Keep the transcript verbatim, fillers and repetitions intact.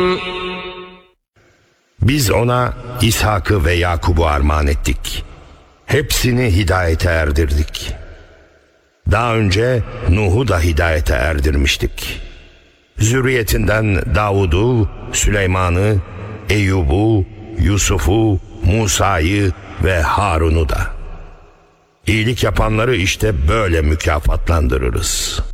Biz ona İshak'ı ve Yakub'u armağan ettik. Hepsini hidayete erdirdik. Daha önce Nuh'u da hidayete erdirmiştik. Zürriyetinden Davud'u, Süleyman'ı, Eyyub'u, Yusuf'u, Musa'yı ve Harun'u da. İyilik yapanları işte böyle mükafatlandırırız.